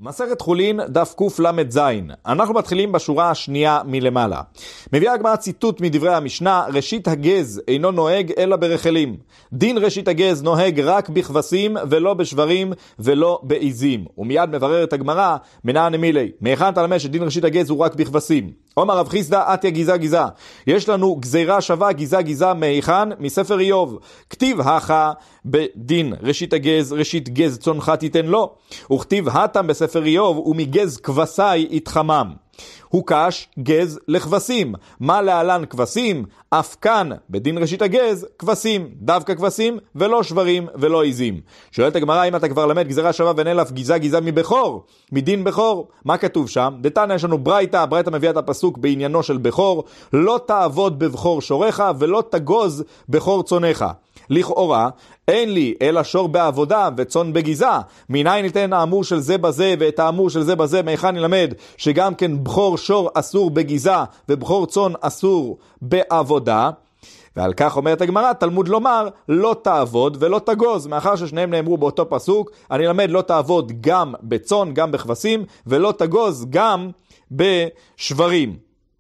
מסכת חולין דף קל"ז. אנחנו מתחילים בשורה השנייה מלמעלה. מביאה הגמרא ציטוט מדברי המשנה: ראשית הגז אינו נוהג אלא ברחלים. דין ראשית הגז נוהג רק בכבשים ולא בשברים ולא בעיזים. ומיד מבררת הגמרא מנען מילי, מהיכן אתה למד שדין ראשית הגז הוא רק בכבשים? אומר רב חיסדא אתיה גיזה גיזה. יש לנו גזירה שווה גיזה גיזה מהיכן? מספר איוב. כתיב הכה בדין ראשית הגז, ראשית גז צונך תיתן לו, וכתיב התם בספר איוב ומגז כבשי יתחמם. הוקש גז לכבשים. מה להלן כבשים? אף כאן בדין ראשית הגז כבשים, דווקא כבשים ולא שברים ולא עיזים. שואלת הגמרא, אם אתה כבר למד גזירה שווה ונלף גיזה גיזה מבכור, מדין בכור, מה כתוב שם? דתניא יש לנו ברייתא מביאה את הפסוק בעניינו של בכור: לא תעבוד בבכור שורך ולא תגוז בכור צונך. לכאורה אין לי אלא שור בעבודה וצאן בגיזה. מניין ניתן האמור של זה בזה ואת האמור של זה בזה? מהיכן נלמד שגם כן בכור שור אסור בגיזה ובכור צאן אסור בעבודה? ועל כך אומרת הגמרא, תלמוד לומר לא תעבוד ולא תגוז. מאחר ששניהם נאמרו באותו פסוק, אני למד לא תעבוד גם בצאן, גם בכבשים, ולא תגוז גם בשברים.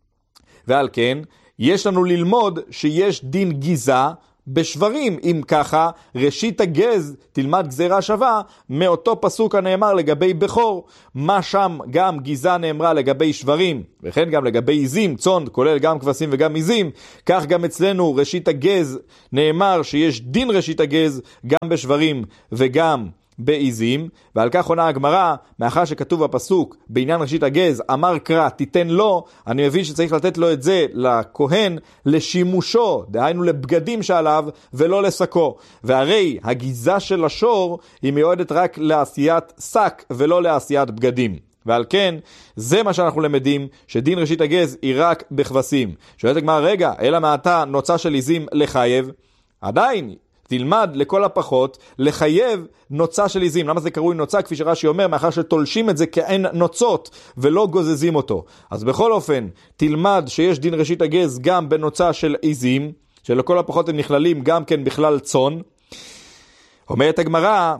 ועל כן יש לנו ללמוד שיש דין גיזה בשברים. אם ככה, ראשית הגז תלמד גזירה שווה מאותו פסוק הנאמר לגבי בכור. מה שם גם גיזה נאמרה לגבי שברים, וכן גם לגבי עיזים, צאן כולל גם כבשים וגם עיזים, כך גם אצלנו ראשית הגז נאמר שיש דין ראשית הגז גם בשברים וגם בעיזים. ועל כך עונה הגמרא, מאחר שכתוב בפסוק בעניין ראשית הגז אמר קרא תיתן לו, אני מבין שצריך לתת לו את זה לכהן לשימושו, דהיינו לבגדים שעליו ולא לשקו. והרי הגיזה של השור היא מיועדת רק לעשיית שק ולא לעשיית בגדים. ועל כן זה מה שאנחנו למדים, שדין ראשית הגז היא רק בכבשים. שואלת הגמרא, רגע, אלא מעתה נוצה של עיזים לחייב? עדיין תלמד לכל הפחות לחייב נוצה של עיזים. למה זה קרוי נוצה? כפי שרש"י אומר, מאחר שתולשים את זה כעין נוצות ולא גוזזים אותו. אז בכל אופן תלמד שיש דין ראשית הגז גם בנוצה של עיזים, שלכל הפחות הם נכללים גם כן בכלל צאן. אומרת הגמרא,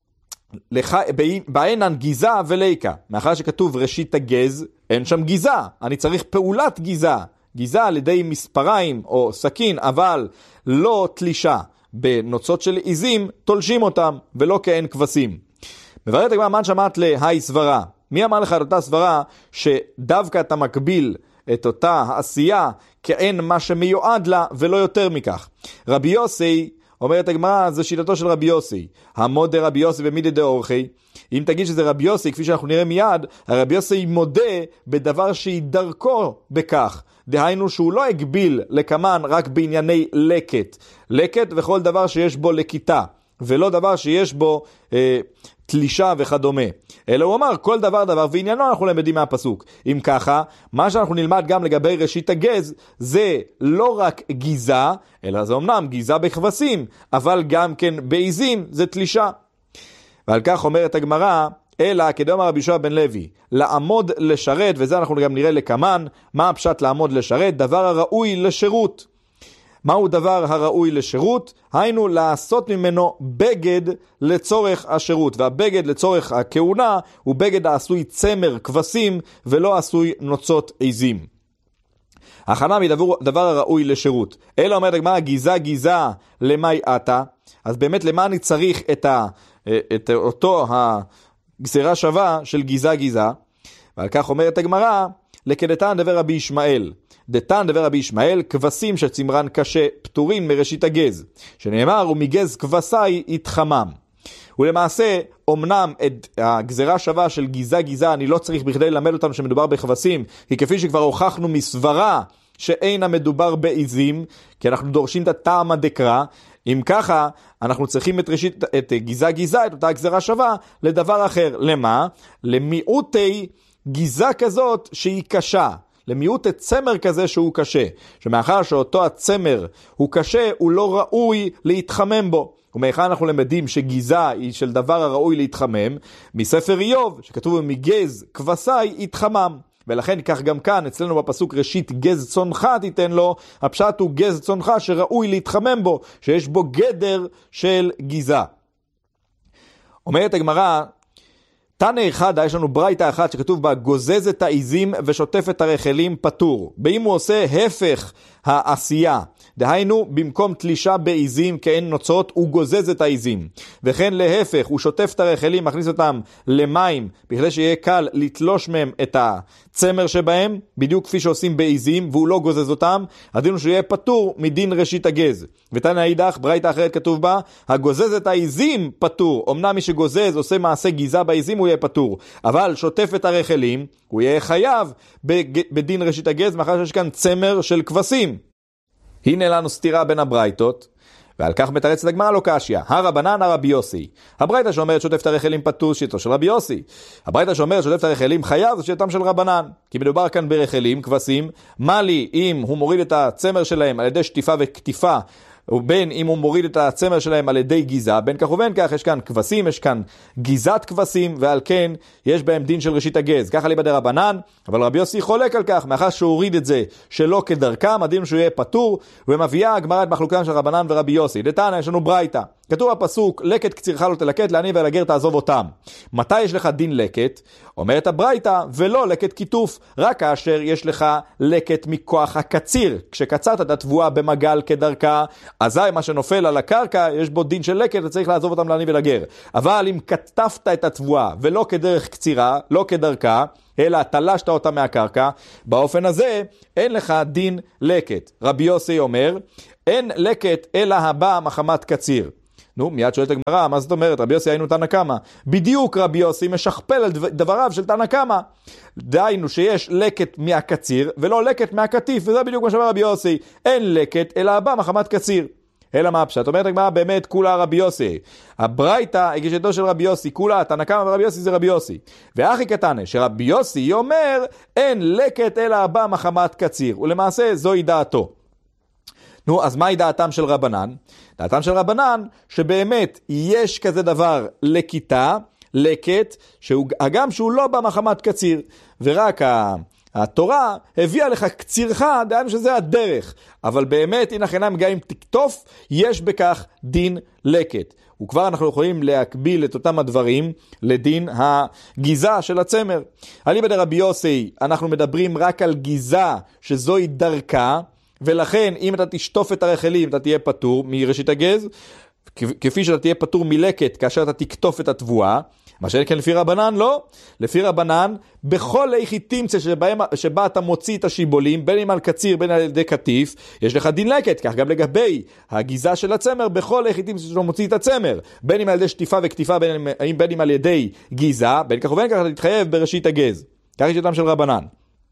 בעינן גיזה וליקה. מאחר שכתוב ראשית הגז, אין שם גיזה, אני צריך פעולת גיזה, גיזה על ידי מספריים או סכין, אבל לא תלישה. בנוצות של עיזים תולשים אותם ולא כעין כבשים. מבארת הגמרא, מה שמעת להי סברה? מי אמר לך את אותה סברה שדווקא אתה מקביל את אותה העשייה כעין מה שמיועד לה ולא יותר מכך? רבי יוסי, אומרת הגמרא, זה שיטתו של רבי יוסי. המודה רבי יוסי במידי דאורחי. אם תגיד שזה רבי יוסי, כפי שאנחנו נראה מיד, הרבי יוסי מודה בדבר שהיא דרכו בכך. דהיינו שהוא לא הגביל לקמן רק בענייני לקט. לקט וכל דבר שיש בו לקיטה, ולא דבר שיש בו תלישה וכדומה. אלא הוא אמר כל דבר ועניינו אנחנו למדים מהפסוק. אם ככה, מה שאנחנו נלמד גם לגבי ראשית הגז, זה לא רק גיזה, אלא זה אמנם גיזה בכבשים, אבל גם כן בעיזים זה תלישה. ועל כך אומרת הגמרא, אלא כדאמר רבי יהושע בן לוי, לעמוד לשרת, וזה אנחנו גם נראה לקמן, מה הפשט לעמוד לשרת? דבר הראוי לשירות. מהו דבר הראוי לשירות? היינו לעשות ממנו בגד לצורך השירות, והבגד לצורך הכהונה הוא בגד העשוי צמר כבשים ולא עשוי נוצות עיזים. הכנה מדבר הראוי לשירות. אלא אומרת הגמרא, גיזה גיזה למאי עתה? אז באמת למה אני צריך את אותו גזירה שווה של גיזה גיזה? ועל כך אומרת הגמרא, לכדתן דבר רבי ישמעאל. דתן דבר רבי ישמעאל, כבשים שצמרן קשה פטורים מראשית הגז, שנאמר ומגז כבשי יתחמם. ולמעשה אמנם את הגזירה שווה של גיזה גיזה אני לא צריך בכדי ללמד אותם שמדובר בכבשים, כי כפי שכבר הוכחנו מסברה שאינה מדובר בעיזים, כי אנחנו דורשים את הטעם דקרא. אם ככה, אנחנו צריכים את גיזה גיזה, את אותה גזירה שווה, לדבר אחר. למה? למיעוטי גיזה כזאת שהיא קשה. למיעוט צמר כזה שהוא קשה. שמאחר שאותו הצמר הוא קשה, הוא לא ראוי להתחמם בו. ומאחר אנחנו למדים שגיזה היא של דבר הראוי להתחמם, מספר איוב, שכתוב מגז כבשי יתחמם. ולכן כך גם כאן אצלנו בפסוק ראשית גז צונך תיתן לו, הפשט הוא גז צונך שראוי להתחמם בו, שיש בו גדר של גיזה. אומרת הגמרא, תנא אחד, יש לנו ברייתא אחת שכתוב בה גוזז את העיזים ושוטף את הרחלים פטור. באם הוא עושה הפך העשייה, דהיינו במקום תלישה בעיזים כאין נוצות הוא גוזז את העיזים, וכן להפך הוא שוטף את הרחלים, מכניס אותם למים בכדי שיהיה קל לתלוש מהם את הצמר שבהם, בדיוק כפי שעושים בעיזים, והוא לא גוזז אותם, הדין הוא שיהיה פטור מדין ראשית הגז. ותנא אידך ברייתא אחרת כתוב בה הגוזז את העיזים פטור. אמנם מי שגוזז עושה מעשה גיזה בעיזים הוא יהיה פטור, אבל שוטף את הרחלים הוא יהיה חייב בדין ראשית הגז, מאחר שיש כאן צמר של כבשים. הנה לנו סתירה בין הברייתות, ועל כך מתרצת הגמרא לא קשיא. הרבנן הרבי יוסי. הברייתא שאומרת שוטף את הרחלים פטור שיטתו של רבי יוסי. הברייתא שאומרת שוטף את הרחלים חייב זה שיטתם של רבנן. כי מדובר כאן ברחלים, כבשים, מה לי אם הוא מוריד את הצמר שלהם על ידי שטיפה וכתיפה, ובין אם הוא מוריד את הצמר שלהם על ידי גיזה, בין כך ובין כך יש כאן כבשים, יש כאן גיזת כבשים, ועל כן יש בהם דין של ראשית הגז. ככה ליבא דרבנן, אבל רבי יוסי חולק על כך, מאחר שהוא הוריד את זה שלא כדרכם, הדין שהוא יהיה פטור, ומביאה הגמרא את מחלוקתם של רבנן ורבי יוסי. דתנא יש לנו ברייתא, כתוב בפסוק לקט קצירך לא תלקט, לעני ולגר תעזוב אותם. מתי יש לך דין לקט? אומרת הברייתא, ולא לקט כיתוף, רק כאשר יש לך לקט מכוח הקציר, כשקצרת את התבואה במגל כדרכה, אזי מה שנופל על הקרקע יש בו דין של לקט, וצריך לעזוב אותם לעני ולגר. אבל אם כתפת את התבואה ולא כדרך קצירה, לא כדרכה, אלא תלשת אותה מהקרקע, באופן הזה אין לך דין לקט. רבי יוסי אומר, אין לקט אלא הבא מחמת קציר. נו, מיד שואלת הגמרא, מה זאת אומרת? רבי יוסי היינו תנא קמא. בדיוק רבי יוסי משכפל על דבריו של תנא קמא. דהיינו שיש לקט מהקציר ולא לקט מהקטיף, וזה בדיוק מה שאומר רבי יוסי. אין לקט אלא הבא מחמת קציר. אלא מה פשט? אומרת הגמרא באמת כולה רבי יוסי. הברייתא הגישתו של רבי יוסי, כולה תנא קמא ורבי יוסי זה רבי יוסי. ואחי קטנה שרבי יוסי אומר אין לקט אלא הבא מחמת קציר, ולמעשה זוהי דעתו. נו, אז מהי דעתם של רבנן? דעתם של רבנן שבאמת יש כזה דבר לקיטה, לקט, הגם שהוא לא בא מחמת קציר, ורק התורה הביאה לך קצירך, דהיינו שזה הדרך, אבל באמת הנה חינם גם אם תקטוף, יש בכך דין לקט. וכבר אנחנו יכולים להקביל את אותם הדברים לדין הגיזה של הצמר. אליבא דרבי יוסי אנחנו מדברים רק על גיזה שזוהי דרכה, ולכן אם אתה תשטוף את הרחלים אתה תהיה פטור מראשית הגז, כפי שאתה תהיה פטור מלקט כאשר אתה תקטוף את התבואה. מה שכן לפי רבנן לא. לפי רבנן בכל ליכי תמצא שבה אתה מוציא את השיבולים, בין אם על קציר בין על ידי קטיף, יש לך דין לקט. כך גם לגבי הגיזה של הצמר, בכל ליכי תמצא שאתה מוציא את הצמר, בין אם על ידי שטיפה וכתיפה, בין אם על ידי גיזה, בין כך ובין כך אתה תתחייב בראשית הגז. כך יש אותם של רבנן.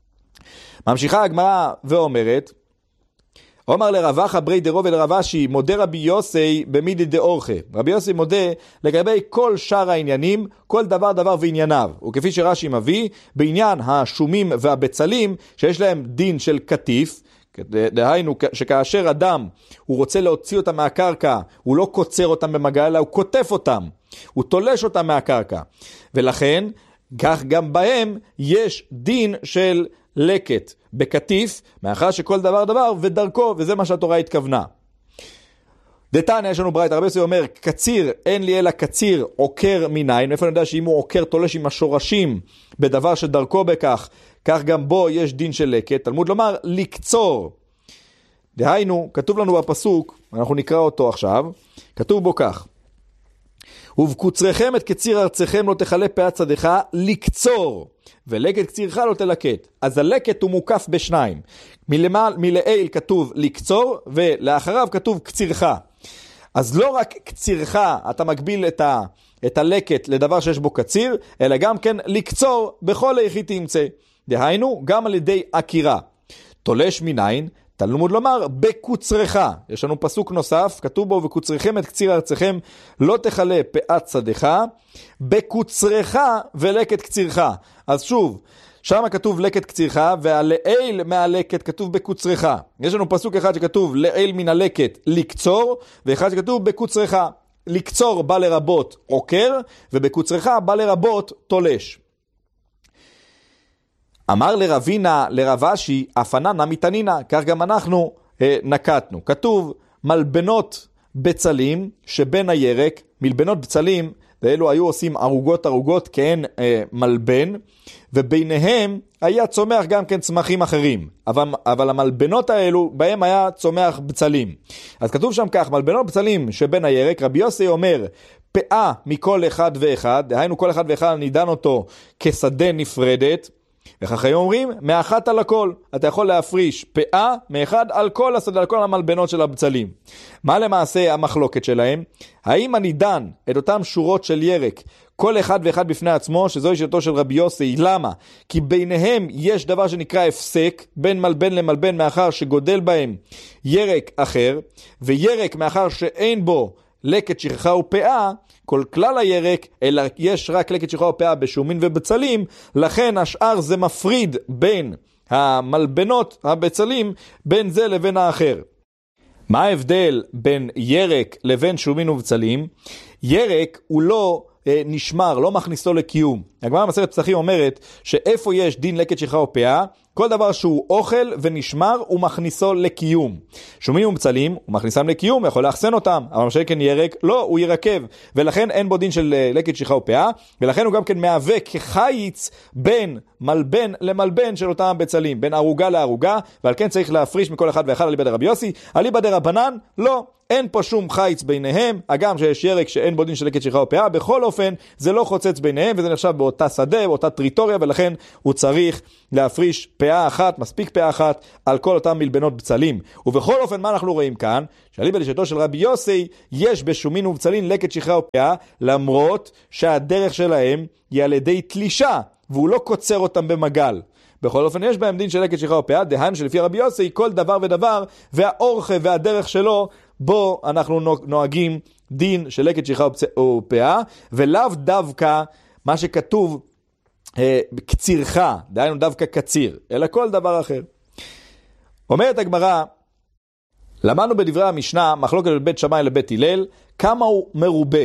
ממשיכה הגמרא ואומרת, אומר לרבחה ברי דרו ולרבשי, מודה רבי יוסי במידי דאורחה. רבי יוסי מודה לגבי כל שאר העניינים, כל דבר וענייניו. וכפי שרש"י מביא, בעניין השומים והבצלים, שיש להם דין של קטיף, דהיינו שכאשר אדם הוא רוצה להוציא אותם מהקרקע, הוא לא קוצר אותם במגע, אלא הוא כותף אותם, הוא תולש אותם מהקרקע. ולכן, כך גם בהם יש דין של לקט בקטיף, מאחר שכל דבר ודרכו, וזה מה שהתורה התכוונה. דתניא יש לנו ברייתא, רבי יוסי אומר, קציר, אין לי אלא קציר עוקר מניין. איפה אני יודע שאם הוא עוקר תולש עם השורשים בדבר שדרכו בכך, כך גם בו יש דין של לקט. תלמוד לומר, לקצור. דהיינו, כתוב לנו בפסוק, אנחנו נקרא אותו עכשיו, כתוב בו כך, ובקוצריכם את קציר ארציכם לא תחלה פאת שדך, לקצור, ולקט קצירך לא תלקט. אז הלקט הוא מוקף בשניים. מלעיל כתוב לקצור, ולאחריו כתוב קצירך. אז לא רק קצירך אתה מגביל את הלקט לדבר שיש בו קציר, אלא גם כן לקצור בכל היכי תמצא. דהיינו, גם על ידי עקירה. תולש מניין, תלמוד לומר, בקוצריך. יש לנו פסוק נוסף, כתוב בו, וקוצריכם את קציר ארציכם לא תחלה פאת שדך, בקוצריך ולקט קצירך. אז שוב, שם כתוב לקט קצירך, והלעיל מהלקט כתוב בקוצריך. יש לנו פסוק אחד שכתוב לעיל מן הלקט לקצור, ואחד שכתוב בקוצריך. לקצור בא לרבות עוקר, ובקוצריך בא לרבות תולש. אמר לרבינה, לרבשי, אפננה מתנינה, כך גם אנחנו נקטנו. כתוב מלבנות בצלים שבין הירק, מלבנות בצלים, ואלו היו עושים ערוגות כאין מלבן, וביניהם היה צומח גם כן צמחים אחרים, אבל המלבנות האלו בהם היה צומח בצלים. אז כתוב שם כך, מלבנות בצלים שבין הירק, רבי יוסי אומר פאה מכל אחד ואחד, דהיינו כל אחד ואחד נידן אותו כשדה נפרדת, וכך היו אומרים, מאחת על הכל. אתה יכול להפריש פאה מאחד על כל השדה, על כל המלבנות של הבצלים. מה למעשה המחלוקת שלהם? האם אני דן את אותם שורות של ירק, כל אחד ואחד בפני עצמו, שזוהי שיטתו של רבי יוסי? למה? כי ביניהם יש דבר שנקרא הפסק, בין מלבן למלבן, מאחר שגודל בהם ירק אחר, וירק מאחר שאין בו לקט שכחה ופאה, כל כלל הירק, אלא יש רק לקט שכחה ופאה בשומין ובצלים, לכן השאר זה מפריד בין המלבנות, הבצלים, בין זה לבין האחר. מה ההבדל בין ירק לבין שומין ובצלים? ירק הוא לא נשמר, לא מכניסו לקיום. הגמרא במסכת פסחים אומרת שאיפה יש דין לקט שכחה ופאה, כל דבר שהוא אוכל ונשמר הוא מכניסו לקיום. שומין ובצלים הוא מכניסם לקיום, יכול להחסן אותם, אבל משכן ירק לא, הוא ירקב, ולכן אין בו דין של לקט שכחה ופאה, ולכן הוא גם כן מהווה כחיץ בין מלבן למלבן של אותם בצלים, בין ערוגה לערוגה, ועל כן צריך להפריש מכל אחד ואחד אליבא דרבי יוסי. אליבא דרבנן לא, אין פה שום חיץ ביניהם, הגם שיש ירק שאין בו דין של לקט שכחה ופאה, בכל אופן זה לא חוצץ ביניהם, וזה נחשב באותה שדה, באותה טריטוריה, ולכן הוא צריך להפריש פאה אחת, מספיק פאה אחת, על כל אותם מלבנות בצלים. ובכל אופן מה אנחנו רואים כאן? שאליבא דשיטתו של רבי יוסי, יש בשומין ובצלים לקט שכחה ופאה, למרות שהדרך שלהם היא על ידי תלישה, והוא לא קוצר אותם במגל. בכל אופן יש בהם דין של לקט שכחה ופאה, דהיינו שלפי רבי יוסי כל דבר ודבר והאורך והדרך שלו בו אנחנו נוהגים דין של לקט שכחה ופאה, ולאו דווקא מה שכתוב קצירך, דהיינו דווקא קציר, אלא כל דבר אחר. אומרת הגמרא, למדנו בדברי המשנה מחלוקת לבית שמאי לבית הלל, כמה הוא מרובה,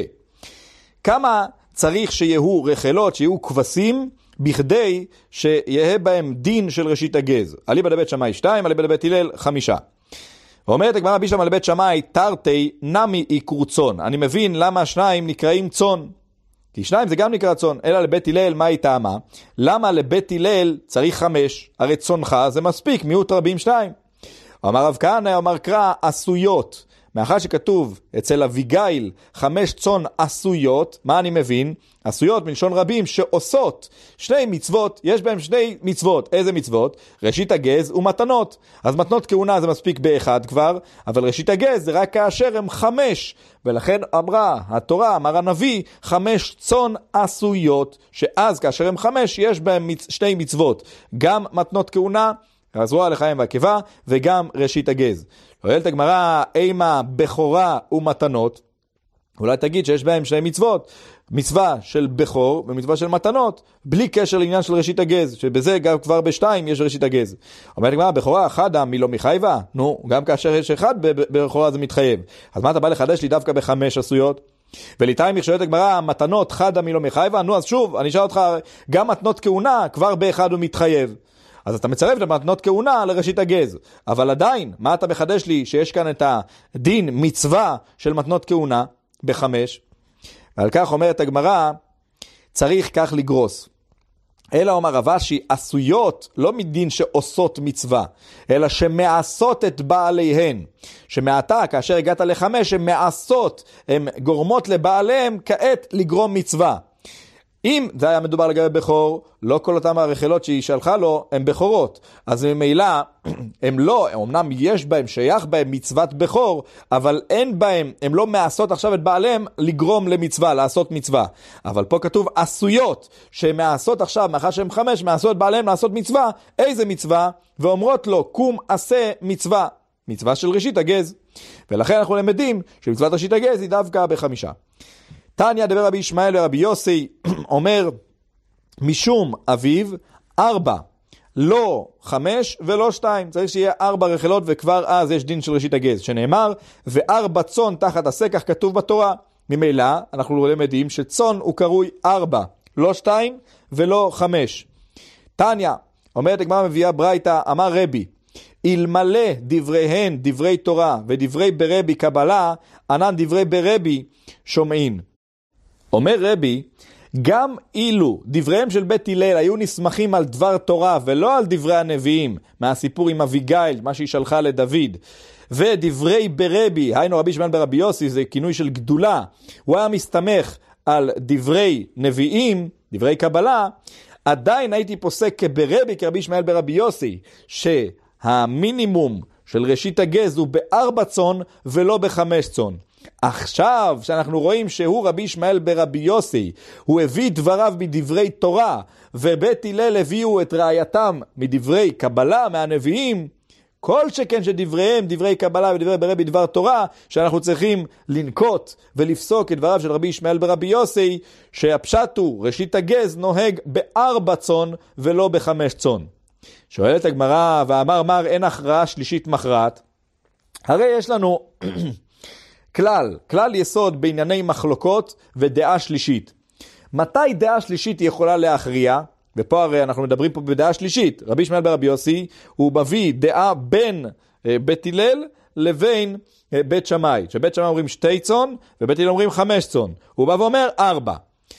כמה צריך שיהיו רחלות, שיהיו כבשים, בכדי שיהיה בהם דין של ראשית הגז. אליבא דבית שמאי 2, אליבא דבית הלל 5. ואומרת הגמרא בישמע לבית שמאי, תרתי נמי עיקור צאן. אני מבין למה השניים נקראים צאן, כי שניים זה גם נקרא צאן, אלא לבית הלל מה היא טעמה? למה לבית הלל צריך 5? הרי צאנך זה מספיק, מיעוט רבים 2. אמר רב כהנא, אמר קרא עשויות, מאחר שכתוב אצל אביגיל 5 צאן עשויות, מה אני מבין? עשויות מלשון רבים שעושות שני מצוות, יש בהם שני מצוות. איזה מצוות? ראשית הגז ומתנות. אז מתנות כהונה זה מספיק באחד כבר, אבל ראשית הגז זה רק כאשר הם 5, ולכן אמרה התורה, אמר הנביא 5 צאן עשויות, שאז כאשר הם 5 יש בהם שני מצוות, גם מתנות כהונה, הזרוע לחיים והקיבה, וגם ראשית הגז. שואלת הגמרא, אימה בכורה ומתנות? אולי תגיד שיש בהם שני מצוות, מצווה של בכור ומצווה של מתנות, בלי קשר לעניין של ראשית הגז, שבזה גם כבר בשתיים יש ראשית הגז. אומרת הגמרא, בכורה אחדה מלא מחייבה? נו, גם כאשר יש אחד בכורה זה מתחייב. אז מה אתה בא לחדש לי דווקא ב5 עשויות? וליטיים שואלת הגמרא, מתנות חדה מלא מחייבה? נו, אז שוב, אני אשאל אותך, גם מתנות כהונה כבר באחד הוא מתחייב. אז אתה מצרף למתנות כהונה לראשית הגז. אבל עדיין, מה אתה מחדש לי שיש כאן את הדין מצווה של מתנות כהונה ב5? ועל כך אומרת הגמרא, צריך כך לגרוס. אלא אומר רב אשי, עשויות לא מדין שעושות מצווה, אלא שמעשות את בעליהן. שמעתה, כאשר הגעת ל5, הן מעשות, הן גורמות לבעליהם כעת לגרום מצווה. אם זה היה מדובר לגבי בכור, לא כל אותם הרחלות שהיא שלחה לו, הן בכורות. אז ממילא, הם לא, אמנם יש בהם, שייך בהם מצוות בכור, אבל אין בהם, הם לא מעשות עכשיו את בעליהם לגרום למצווה, לעשות מצווה. אבל פה כתוב עשויות, שמעשות עכשיו, מאחר שהם 5, מעשות את בעליהם לעשות מצווה. איזה מצווה? ואומרות לו, קום עשה מצווה. מצווה של ראשית הגז. ולכן אנחנו למדים שמצוות ראשית הגז היא דווקא ב5. תניא דבר רבי ישמעאל ורבי יוסי, אומר, משום אביו 4, לא 5 ולא 2, צריך שיהיה 4 רחלות, וכבר אז יש דין של ראשית הגז, שנאמר, ו4 צאן תחת הסכך כתוב בתורה. ממילא אנחנו למדים שצאן הוא קרוי 4, לא 2 ולא 5. תניא, אומרת הגמרא מביאה ברייתא, אמר רבי, אלמלא דבריהן דברי תורה ודברי ברבי קבלה, ענן דברי ברבי שומעין. אומר רבי, גם אילו דבריהם של בית הלל היו נסמכים על דבר תורה ולא על דברי הנביאים, מהסיפור עם אביגיל, מה שהיא שלחה לדוד, ודברי ברבי, היינו רבי שמעון ברבי יוסי, זה כינוי של גדולה, הוא היה מסתמך על דברי נביאים, דברי קבלה, עדיין הייתי פוסק כברבי, כרבי שמעון ברבי יוסי, שהמינימום של ראשית הגז הוא ב4 צאן ולא ב5 צאן. עכשיו שאנחנו רואים שהוא רבי ישמעאל ברבי יוסי, הוא הביא דבריו מדברי תורה, ובית הלל הביאו את ראייתם מדברי קבלה, מהנביאים, כל שכן שדבריהם, דברי קבלה ודברי ברבי דבר תורה, שאנחנו צריכים לנקוט ולפסוק את דבריו של רבי ישמעאל ברבי יוסי, שהפשט הוא ראשית הגז נוהג ב4 צאן ולא ב5 צאן. שואלת הגמרא, ואמר מר אין הכרעה שלישית מכרעת. הרי יש לנו כלל יסוד בענייני מחלוקות ודעה שלישית. מתי דעה שלישית יכולה להכריע? ופה הרי אנחנו מדברים פה בדעה שלישית. רבי ישמעאל ברבי יוסי הוא מביא דעה בין בית הלל לבין בית שמאי. שבית שמאי אומרים 2 צאן ובית הלל אומרים 5 צאן. הוא בא ואומר 4.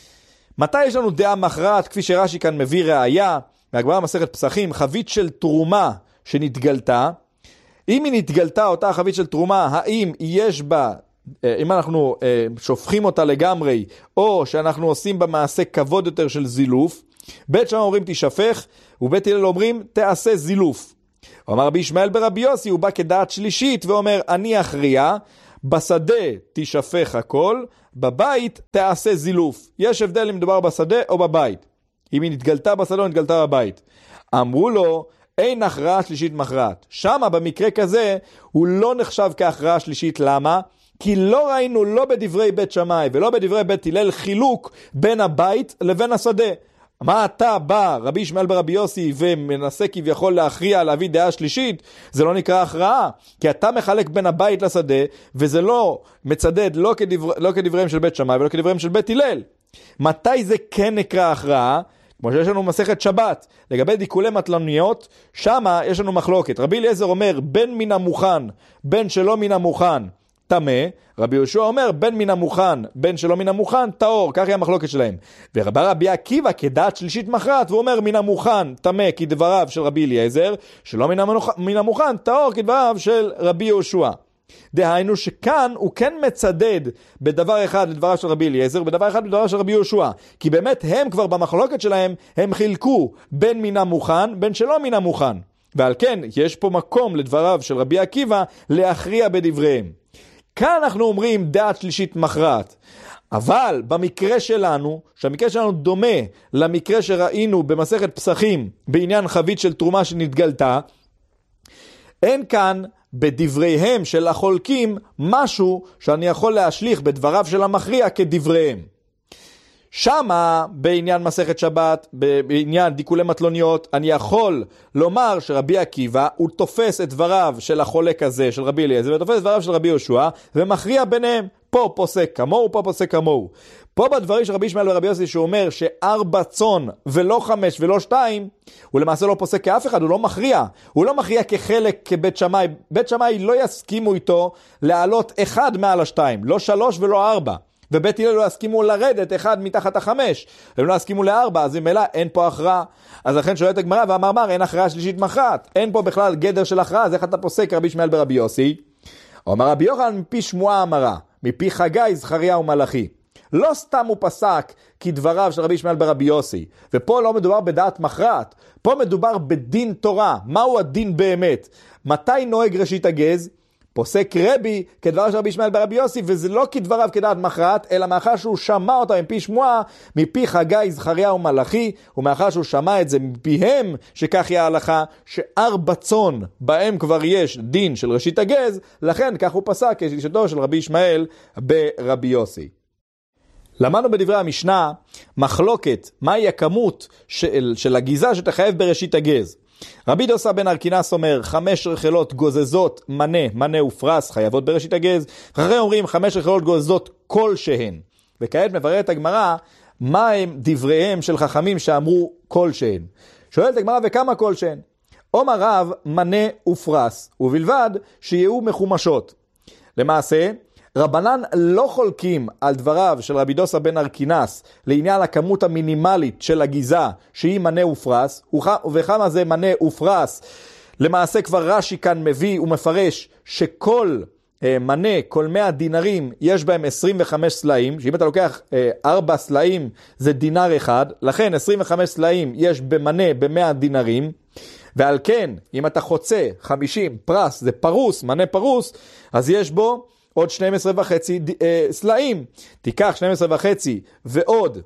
מתי יש לנו דעה מכרעת? כפי שרש"י כאן מביא ראיה מהגמרא מסכת פסחים, חבית של תרומה שנתגלתה. אם היא נתגלתה אותה חבית של תרומה, האם יש בה, אם אנחנו שופכים אותה לגמרי, או שאנחנו עושים במעשה כבוד יותר של זילוף, בית שמאי אומרים תשפך, ובית הלל אומרים תעשה זילוף. הוא אמר רבי ישמעאל ברבי יוסי, הוא בא כדעת שלישית ואומר אני אכריע, בשדה תשפך הכל, בבית תעשה זילוף. יש הבדל אם מדובר בשדה או בבית. אם היא נתגלתה בשדה או נתגלתה בבית. אמרו לו, אין הכרעה שלישית מכרעת. שמה במקרה כזה הוא לא נחשב כהכרעה שלישית. למה? כי לא ראינו לא בדברי בית שמאי ולא בדברי בית הלל חילוק בין הבית לבין השדה. מה אתה בא רבי ישמעאל ברבי יוסי ומנסה כביכול להכריע להביא דעה שלישית? זה לא נקרא הכרעה, כי אתה מחלק בין הבית לשדה, וזה לא מצדד לא כדבריהם של בית שמאי ולא כדבריהם של בית הלל. מתי זה כן נקרא הכרעה? כמו שיש לנו מסכת שבת, לגבי דיקולי מטלוניות, שמה יש לנו מחלוקת. רבי אליעזר אומר, בין מן המוכן, בין שלא מן המוכן, טמא. רבי יהושע אומר, בין מן המוכן, בין שלא מן המוכן, טהור. כך היא המחלוקת שלהם. ורבי עקיבא כדעת שלישית מכרעת, והוא אומר, מן המוכן, טמא, כדבריו של רבי אליעזר, שלא מן המוכן, טהור, כדבריו של רבי יהושע. דהיינו שכאן הוא כן מצדד בדבר אחד לדבריו של רבי אליעזר, בדבר אחד לדבריו של רבי יהושע, כי באמת הם כבר במחלוקת שלהם, הם חילקו בין מן המוכן, בין שלא מן המוכן, ועל כן יש פה מקום לדבריו של רבי עקיבא להכריע בדבריהם. כאן אנחנו אומרים דעת שלישית מכרעת, אבל במקרה שלנו, שהמקרה שלנו דומה למקרה שראינו במסכת פסחים בעניין חבית של תרומה שנתגלתה, אין כאן בדבריהם של החולקים משהו שאני יכול להשליך בדבריו של המכריע כדבריהם. שמה בעניין מסכת שבת, בעניין דיקולי מטלוניות, אני יכול לומר שרבי עקיבא הוא תופס את דבריו של החולק הזה של רבי אליעזר ותופס את דבריו של רבי יהושע ומכריע ביניהם. פה פוסק כמוהו, פה פוסק כמוהו. פה בדברים של רבי ישמעאל ורבי יוסי שהוא אומר ש4 צאן ולא 5 ולא 2, הוא למעשה לא פוסק כאף אחד, הוא לא מכריע. הוא לא מכריע כחלק כבית שמאי. בית שמאי לא יסכימו איתו לעלות 1 מעל 2, לא 3 ולא 4. ובית הלל לא יסכימו לרדת 1 מתחת 5. הם לא יסכימו ל4, אז ממילא אין פה הכרעה. אז לכן שואלת הגמרא ואמר אין הכרעה שלישית מכרעת. אין פה בכלל גדר של הכרעה, אז איך אתה פוסק רבי ישמעאל ברבי יוסי? אומר רבי יוחנן מפי שמועה אמרה, מפי חגי זכריה ומלאכי. לא סתם הוא פסק כדבריו של רבי ישמעאל ברבי יוסי, ופה לא מדובר בדעת מכרעת, פה מדובר בדין תורה. מהו הדין באמת? מתי נוהג ראשית הגז? פוסק רבי כדבריו של רבי ישמעאל ברבי יוסי, וזה לא כדבריו כדעת מכרעת, אלא מאחר שהוא שמע אותה מפי שמועה, מפי חגי זכריה ומלאכי, ומאחר שהוא שמע את זה מפיהם, שכך יהיה ההלכה, ש4 צאן בהם כבר יש דין של ראשית הגז, לכן כך הוא פסק כשיטתו של רבי ישמעאל ברבי יוסי. למדנו בדברי המשנה מחלוקת מהי הכמות של הגיזה שתחייב בראשית הגז. רבי דוסה בן ארקינס אומר 5 רחלות גוזזות מנה ופרס חייבות בראשית הגז, אחרי אומרים 5 רחלות גוזזות כלשהן. וכעת מבררת הגמרא מה הם דבריהם של חכמים שאמרו כלשהן. שואלת הגמרא וכמה כלשהן? אומר רב מנה ופרס ובלבד שיהיו מחומשות. למעשה רבנן לא חולקים על דבריו של רבי דוסה בן ארקינס לעניין הכמות המינימלית של הגיזה שהיא מנה ופרס, וכמה זה מנה ופרס. למעשה כבר רש"י כאן מביא ומפרש שכל מנה, כל 100 דינרים יש בהם 25 סלעים, שאם אתה לוקח 4 סלעים זה דינר אחד, לכן 25 סלעים יש במנה ב100 דינרים, ועל כן אם אתה חוצה 50 פרס, זה פרוס, מנה פרוס, אז יש בו עוד 12.5 סלעים. תיקח 12.5 ועוד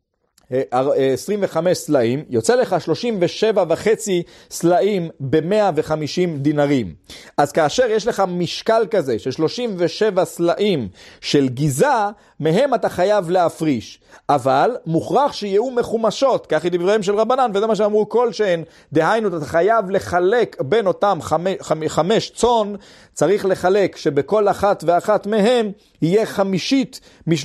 25 סלעים, יוצא לך 37.5 סלעים ב-150 דינרים. אז כאשר יש לך משקל כזה של 37 סלעים של גיזה, מהם אתה חייב להפריש. אבל מוכרח שיהיו מחומשות, כך היא דבריהם של רבנן, וזה מה שאמרו כל שהן, דהיינו אתה חייב לחלק בין אותם 5 צאן, צריך לחלק שבכל אחת ואחת מהם יהיה 50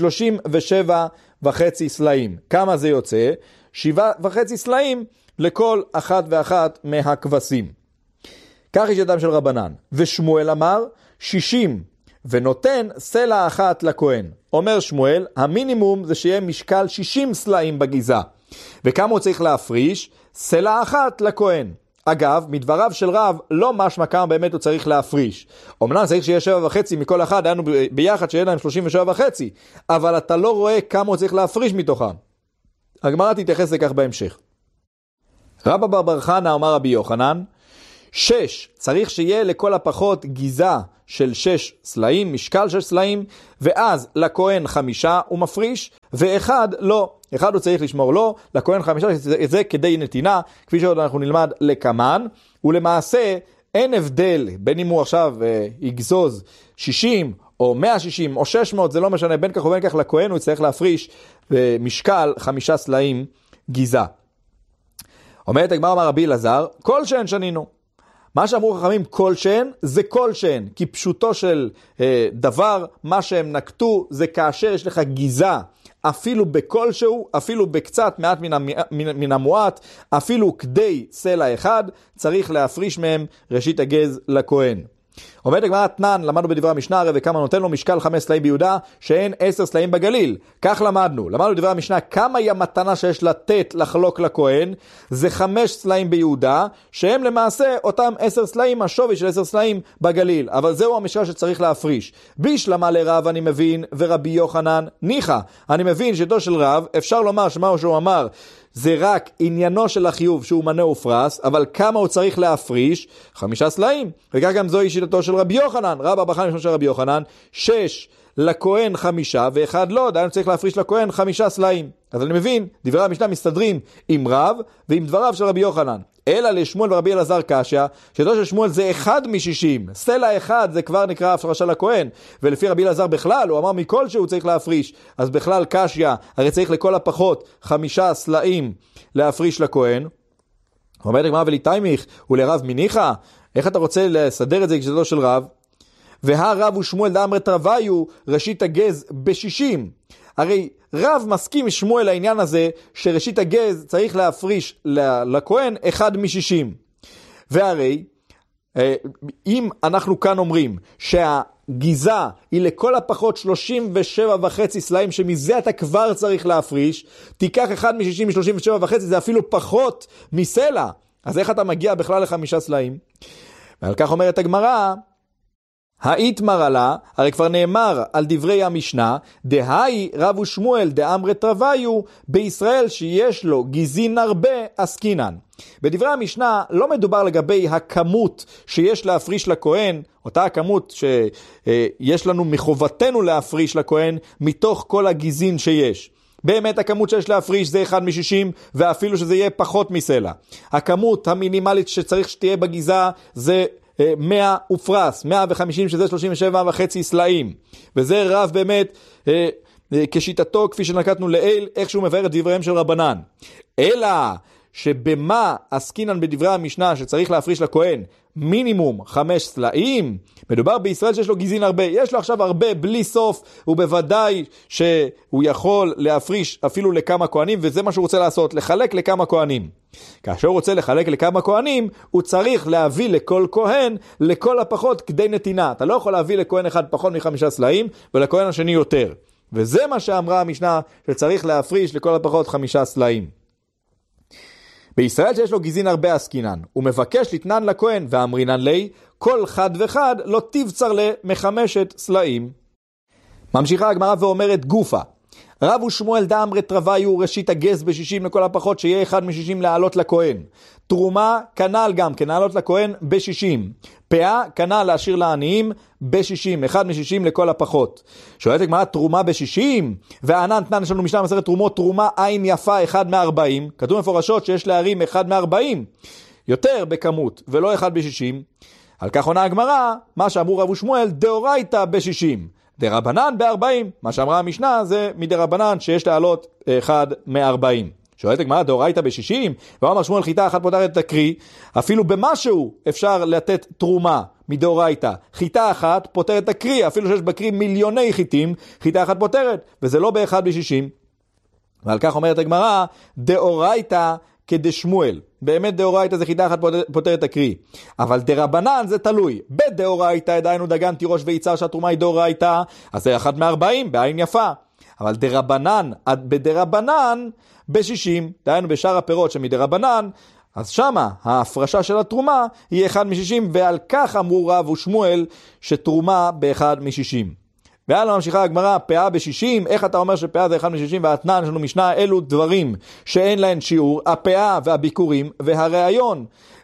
מ-37.5 סלעים. כמה זה יוצא? 7.5 סלעים לכל אחת ואחת מהכבשים. כך יש ידם של רבנן. ושמואל אמר 60 ונותן סלע אחת לכהן. אומר שמואל, המינימום זה שיהיה משקל 60 סלעים בגיזה. וכמה הוא צריך להפריש? סלע אחת לכהן. אגב, מדבריו של רב, לא משמע כמה באמת הוא צריך להפריש. אמנם צריך שיהיה 7.5 מכל אחד, היינו ביחד שיהיה להם 37.5, אבל אתה לא רואה כמה הוא צריך להפריש מתוכם. הגמרא תתייחס לכך בהמשך. רבא בר חנא אמר רבי יוחנן, 6 צריך שיהיה לכל הפחות גיזה של 6 סלעים, משקל 6 סלעים, ואז לכהן 5 הוא מפריש, ואחד לא. אחד הוא צריך לשמור לו, לכהן 5, זה כדי נתינה, כפי שעוד אנחנו נלמד לקמן, ולמעשה אין הבדל בין אם הוא עכשיו יגזוז 60 או 160 או 600, זה לא משנה, בין כך ובין כך לכהן הוא יצטרך להפריש משקל 5 סלעים גיזה. אומרת הגמרא אמר רבי אלעזר, כל שאין שנינו. מה שאמרו חכמים כל שאין זה כל שאין, כי פשוטו של דבר, מה שהם נקטו זה כאשר יש לך גיזה, אפילו בכלשהו, אפילו בקצת מעט מן המועט, אפילו כדי סלע אחד, צריך להפריש מהם ראשית הגז לכהן. אומרת הגמרא תנן, למדנו בדברי המשנה הרי וכמה נותן לו משקל 5 סלעים ביהודה, שאין 10 סלעים בגליל. כך למדנו בדברי המשנה כמה היא המתנה שיש לתת לחלוק לכהן, זה 5 סלעים ביהודה, שהם למעשה אותם 10 סלעים, השווי של 10 סלעים בגליל. אבל זהו המשקל שצריך להפריש. בישלמה לרב אני מבין, ורבי יוחנן ניחא. אני מבין שתו של רב, אפשר לומר שמה שהוא אמר, זה רק עניינו של החיוב שהוא מנה ופרס, אבל כמה הוא צריך להפריש? 5 סלעים. וכך גם זוהי שיטתו של רבי יוחנן. רבא בר חנא של רבי יוחנן, 6 לכהן 5 ואחד לא, דהיינו צריך להפריש לכהן 5 סלעים. אז אני מבין, דברי המשנה מסתדרים עם רב ועם דבריו של רבי יוחנן. אלא לשמואל ורבי אלעזר קשיא, שיטתו של שמואל זה 1 מ-60, סלע אחד זה כבר נקרא הפרשה לכהן, ולפי רבי אלעזר בכלל, הוא אמר מכל שהוא צריך להפריש, אז בכלל קשיא, הרי צריך לכל הפחות 5 סלעים להפריש לכהן. אומרת הגמרא וליטיימיך ולרב מניחא, איך אתה רוצה לסדר את זה כשיטתו של רב? והרב ושמואל דאמרי תרוויו ראשית הגז ב-60. הרי רב מסכים שמואל לעניין הזה שראשית הגז צריך להפריש לכהן 1 מ-60. והרי אם אנחנו כאן אומרים שהגיזה היא לכל הפחות 37.5 סלעים שמזה אתה כבר צריך להפריש, תיקח 1 מ-60 מ-37.5 זה אפילו פחות מסלע. אז איך אתה מגיע בכלל ל5 סלעים? ועל כך אומרת הגמרא, האיתמר עלה, הרי כבר נאמר על דברי המשנה, דהי רב ושמואל דאמרי תרוויו, בישראל שיש לו גיזין הרבה עסקינן. בדברי המשנה לא מדובר לגבי הכמות שיש להפריש לכהן, אותה הכמות שיש לנו מחובתנו להפריש לכהן מתוך כל הגיזין שיש. באמת הכמות שיש להפריש זה 1 מ-60 ואפילו שזה יהיה פחות מסלע. הכמות המינימלית שצריך שתהיה בגיזה זה 100 ופרס, 150 שזה 37.5 סלעים. וזה רב באמת כשיטתו כפי שנקטנו לעיל, איך שהוא מבאר את דבריהם של רבנן. אלא שבמה עסקינן בדברי המשנה שצריך להפריש לכהן מינימום 5 סלעים, מדובר בישראל שיש לו גזין הרבה, יש לו עכשיו הרבה בלי סוף, ובוודאי שהוא יכול להפריש אפילו לכמה כהנים, וזה מה שהוא רוצה לעשות, לחלק לכמה כהנים. כאשר הוא רוצה לחלק לכמה כהנים, הוא צריך להביא לכל כהן לכל הפחות כדי נתינה. אתה לא יכול להביא לכהן אחד פחות מ5 סלעים, ולכהן השני יותר. וזה מה שאמרה המשנה, שצריך להפריש לכל הפחות 5 סלעים. בישראל שיש לו גזין הרבה עסקינן, הוא מבקש לתנן לכהן, ואמרינן לי, כל חד וחד לא תבצר ל5 סלעים. ממשיכה הגמרא ואומרת גופה, רב ושמואל דאמרי טרוויו ראשית הגז ב60 לכל הפחות, שיהיה 1 מ60 לעלות לכהן. תרומה כנ"ל גם, כנעלות לכהן ב60. פאה כנ"ל להשאיר לעניים ב60, 1 מ60 לכל הפחות. שואלת הגמרא, תרומה ב60, וענן תנן, יש לנו משנה מסכת תרומות, תרומה עין יפה 1 מ40, כתוב מפורשות שיש להרים 1 מ40, יותר בכמות, ולא 1 ב60. על כך עונה הגמרא, מה שאמרו רב ושמואל, דאורייתא ב60. דרבנן ב40, מה שאמרה המשנה זה מדרבנן שיש לעלות 1 מ40. שואלת הגמרא, דאורייתא ב60, ואמר שמואל חיטה אחת פותרת את הקרי, אפילו במשהו אפשר לתת תרומה מדאורייתא. חיטה אחת פותרת את הקרי, אפילו שיש בקרי מיליוני חיטים, חיטה אחת פותרת, וזה לא ב1 ב60. ועל כך אומרת הגמרא, דאורייתא כדשמואל. באמת דאורייתא זה חיטה אחת פותרת את הקרי. אבל דרבנן זה תלוי. בדאורייתא דהיינו דגן תירוש ויצהר שהתרומה היא דאורייתא, אז זה 1 מ40 בעין יפה. אבל דרבנן, בדרבנן ב60, דהיינו בשאר הפירות שמדרבנן, אז שמה ההפרשה של התרומה היא 1 מ60, ועל כך אמרו רב ושמואל שתרומה ב1 מ60. והלאה ממשיכה הגמרא, פאה ב60, איך אתה אומר שפאה זה 1 מ60 והתנן שלנו משנה, אלו דברים שאין להן שיעור, הפאה והביקורים והראיון.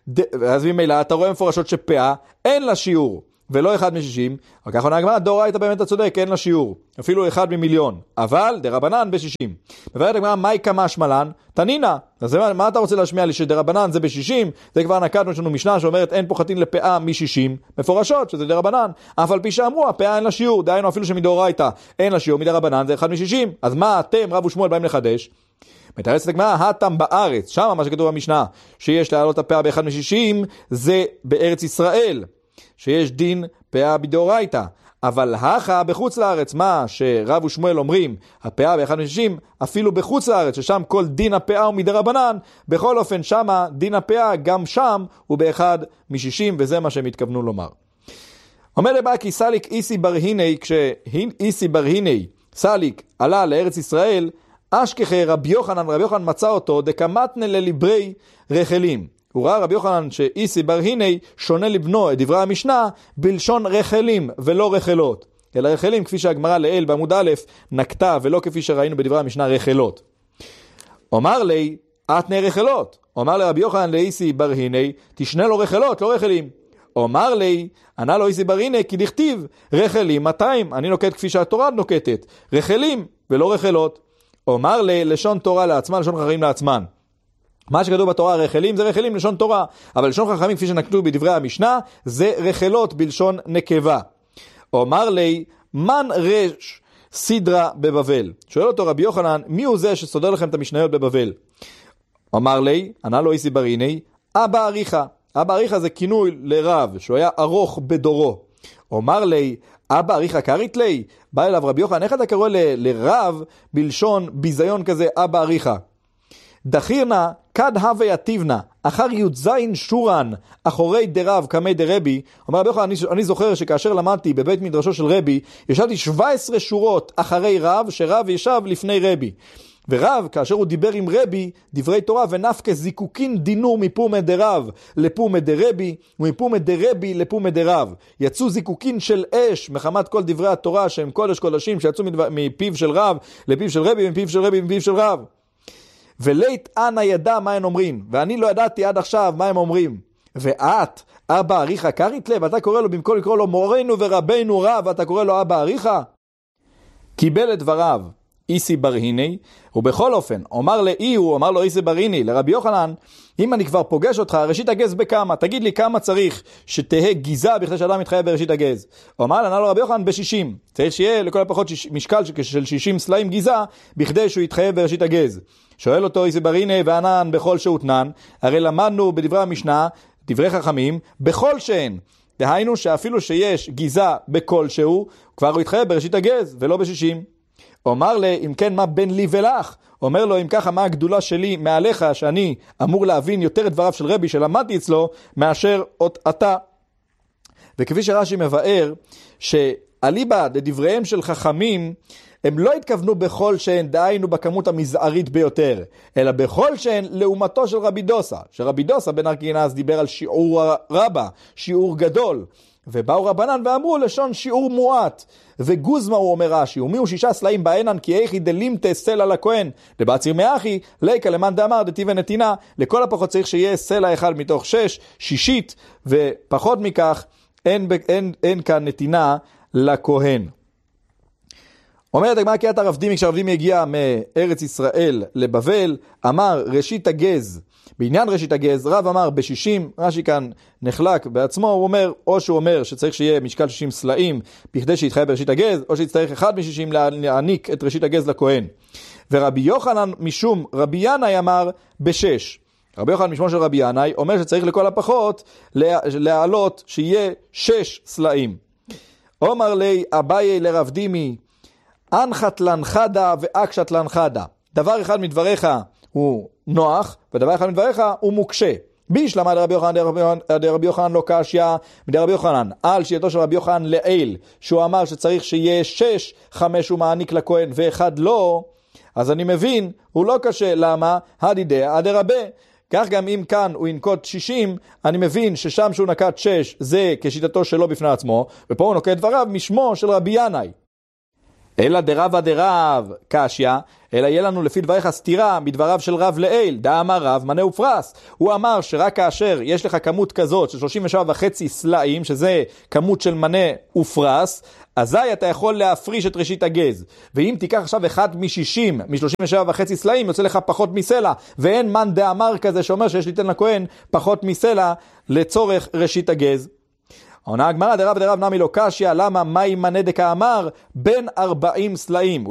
אז ממילא אתה רואה מפורשות שפאה אין לה שיעור, ולא 1 מ60, אבל כך עונה הגמרא, דאורייתא באמת אתה צודק, אין לה שיעור, אפילו 1 ממיליון, אבל דרבנן ב60. מבארת הגמרא, מהי כמה שמלן? תנינה. אז מה אתה רוצה להשמיע לי שדרבנן זה ב60? זה כבר נקטנו, יש לנו משנה שאומרת אין פה חתין לפאה מ60, מפורשות שזה דרבנן, אף על פי שאמרו הפאה אין לה שיעור, דהיינו אפילו שמדאורייתא אין לה שיעור, מדרבנן זה 1 מ60, אז מה אתם רב ושמואל באים לחדש? מתרצת הגמרא, התם בארץ, שם מה שכתוב במשנה, שיש להעלות הפאה ב1 מ60, זה בארץ ישראל, שיש דין פאה בדאורייתא, אבל הכה בחוץ לארץ, מה שרב ושמואל אומרים, הפאה ב1 מ60, אפילו בחוץ לארץ, ששם כל דין הפאה הוא מדרבנן, בכל אופן שמה דין הפאה גם שם הוא ב1 מ60, וזה מה שהם התכוונו לומר. אומר לבא כי סליק איסי בר הינאי, כשאיסי בר הינאי סליק עלה לארץ ישראל, אשכחי רבי יוחנן מצא אותו דקמתנה לליברי רחלים. הוא ראה רבי יוחנן שאיסי בר הינאי שונה לבנו את דברי המשנה בלשון רחלים ולא רחלות. אלא רחלים כפי שהגמרא לעיל בעמוד א' נקטה, ולא כפי שראינו בדברי המשנה רחלות. אומר לי, אתנה רחלות. אומר לרבי יוחנן לאיסי בר הינאי, תשנה לו רחלות, לא רחלים. אומר לי, ענה לו איסי בר הינאי, כי דכתיב רחלים 200, אני נוקט כפי שהתורה נוקטת, רחלים ולא רחלות. אומר לי, לשון תורה לעצמן, לשון חכמים לעצמן. מה שכתוב בתורה רחלים זה רחלים לשון תורה, אבל לשון חכמים כפי שנקטו בדברי המשנה זה רחלות בלשון נקבה. אומר לי, מן רש סדרה בבבל. שואל אותו רבי יוחנן, מי הוא זה שסודר לכם את המשניות בבבל? אומר לי, ענה לו איסי בר הינאי, אבא אריכה. אבא אריכה זה כינוי לרב שהוא היה ארוך בדורו. אומר לי, אבא אריכה קרית לי, בא אליו רבי יוחנן, איך אתה קורא לרב בלשון ביזיון כזה אבא אריכה? דחירנה כד הווה יתיבנה אחר י"ז שורן אחורי דרב כמי דרבי. אומר רבי יוחנן, אני זוכר שכאשר למדתי בבית מדרשו של רבי, ישבתי 17 שורות אחרי רב, שרב ישב לפני רבי. ורב, כאשר הוא דיבר עם רבי, דברי תורה ונפקה זיקוקין דינור מפומא דרב לפומא דרבי, ומפומא דרבי לפומא דרב. יצאו זיקוקין של אש מחמת כל דברי התורה שהם קודש קודשים שיצאו מפיו של רב לפיו של רבי, מפיו של רבי מפיו של רב. ולית אנה ידע מה הם אומרים, ואני לא ידעתי עד עכשיו מה הם אומרים. ואת, אבא אריכה קרית לב, אתה קורא לו במקום לקרוא לו מורנו ורבנו רב, אתה קורא לו אבא אריכה? קיבל את דבריו איסי בר הינאי, ובכל אופן, אומר לו איסי בר הינאי, לרבי יוחנן, אם אני כבר פוגש אותך, ראשית הגז בכמה, תגיד לי כמה צריך שתהה גיזה בכדי שאדם מתחייב בראשית הגז. ענה לו רבי יוחנן ב60, צריך שיהיה לכל הפחות משקל של 60 סלעים גיזה, בכדי שהוא יתחייב בראשית הגז. שואל אותו איזה ברינה וענן בכל שהותנן, הרי למדנו בדברי המשנה, דברי חכמים, בכל שהן. דהיינו שאפילו שיש גיזה בכל שהוא, כבר הוא יתחייב בראשית הגז ולא ב60. אומר לי, אם כן, מה בין לי ולך? אומר לו, אם ככה, מה הגדולה שלי מעליך, שאני אמור להבין יותר את דבריו של רבי שלמדתי אצלו, מאשר אתה. וכפי שרש"י מבאר, שאליבא דדבריהם של חכמים, הם לא התכוונו בכל שהן, דהיינו בכמות המזערית ביותר, אלא בכל שהן לעומתו של רבי דוסה. שרבי דוסה בן ארקינס דיבר על שיעור רבה, שיעור גדול. ובאו רבנן ואמרו לשון שיעור מועט. וגוזמה הוא אומר רש"י, ומיהו 6 סלעים בעינן, כי איכי דלימתה סלע לכהן, דבציר מאחי, ליקה למאן דאמר דתיבה נתינה, לכל הפחות צריך שיהיה סלע אחד מתוך 6, שישית, ופחות מכך אין כאן נתינה לכהן. אומרת הגמרא קריאת הרב דימי, כשהרב דימי הגיע מארץ ישראל לבבל, אמר ראשית הגז, בעניין ראשית הגז, רב אמר ב60, רש"י כאן נחלק בעצמו, הוא אומר, או שהוא אומר שצריך שיהיה משקל 60 סלעים, בכדי שיתחייב בראשית הגז, או שיצטרך אחד מ60 להעניק את ראשית הגז לכהן. ורבי יוחנן משום רבי ינאי אמר ב6. רבי יוחנן משמו של רבי ינאי אומר שצריך לכל הפחות להעלות שיהיה 6 סלעים. אומר לי אביי לרב דימי, אנחת לנחדה ואקשת לנחדה. דבר אחד מדבריך הוא נוח, ודבר אחד מדבריך הוא מוקשה. בישלמה דרבי יוחנן לא קשיא, מדרבי יוחנן, על שיטתו של רבי יוחנן לעיל, שהוא אמר שצריך שיהיה 6, 5 הוא מעניק לכהן ואחד לא, אז אני מבין, הוא לא קשה. למה? הדידע דרבה. כך גם אם כאן הוא ינקוט 60, אני מבין ששם שהוא נקט 6 זה כשיטתו שלו בפני עצמו, ופה הוא נוקט דבריו משמו של רבי ינאי. אלא דרב דרב קשיא, אלא יהיה לנו לפי דבריך סתירה מדבריו של רב לעיל. דאמר רב מנה ופרס. הוא אמר שרק כאשר יש לך כמות כזאת של 37.5 סלעים, שזה כמות של מנה ופרס, אזי אתה יכול להפריש את ראשית הגז. ואם תיקח עכשיו אחד מ-60, מ-37.5 סלעים, יוצא לך פחות מסלע, ואין מן דאמר כזה שאומר שיש ליתן לכהן פחות מסלע לצורך ראשית הגז. עונה הגמרא דרב נמי לא קשיא, למה מאי מנה דקאמר בין 40 סלעים?